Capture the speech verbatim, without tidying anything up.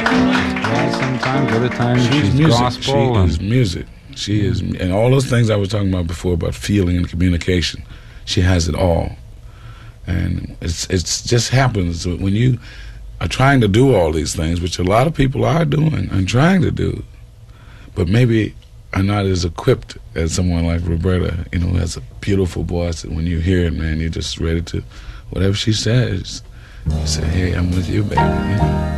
Jazz sometimes, other times she's, she's music. gospel. She and is music. She is, and all those things I was talking about before about feeling and communication. She has it all, and it's it's just happens when you are trying to do all these things, which a lot of people are doing and trying to do, but maybe are not as equipped as someone like Roberta, you know, who has a beautiful voice. And when you hear it, man, you're just ready to, whatever she says, you say, hey, I'm with you, baby. You know?